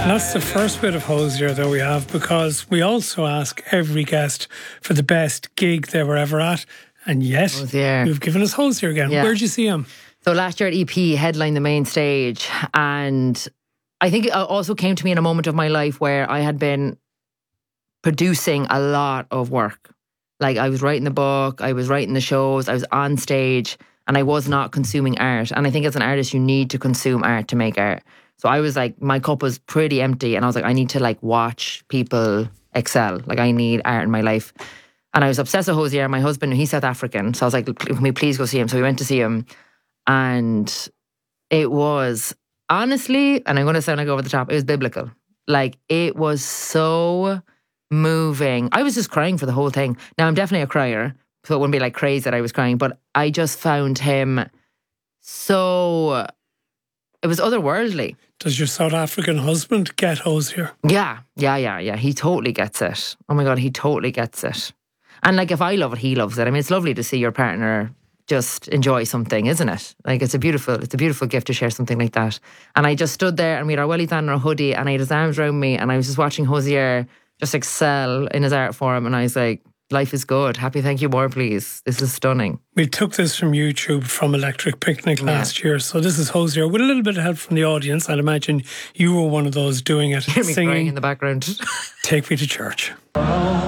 And that's the first bit of Hosier that we have, because we also ask every guest for the best gig they were ever at. And yet, you've given us Hosier again. Yeah. Where'd you see him? So last year at EP, headlined the main stage. And I think it also came to me in a moment of my life where I had been producing a lot of work. Like, I was writing the book, I was writing the shows, I was on stage, and I was not consuming art. And I think as an artist, you need to consume art to make art. So I was like, my cup was pretty empty, and I was like, I need to like watch people excel. Like, I need art in my life. And I was obsessed with Hosier. My husband, he's South African, so I was like, can we please go see him? So we went to see him, and it was, honestly, and I'm going to sound like over the top, it was biblical. Like, it was so moving. I was just crying for the whole thing. Now, I'm definitely a crier, so it wouldn't be like crazy that I was crying, but I just found him so, it was otherworldly. Does your South African husband get Hosier? Yeah. He totally gets it. Oh my God, he totally gets it. And like, if I love it, he loves it. I mean, it's lovely to see your partner just enjoy something, isn't it? Like, it's a beautiful gift to share something like that. And I just stood there, and we had our wellies on and our hoodie, and I had his arms around me, and I was just watching Hosier just excel in his art form, and I was like, life is good. Happy Thank You More, please. This is stunning. We took this from YouTube from Electric Picnic last year. So this is Hosier with a little bit of help from the audience. I'd imagine you were one of those doing it, singing in the background. Take Me to Church.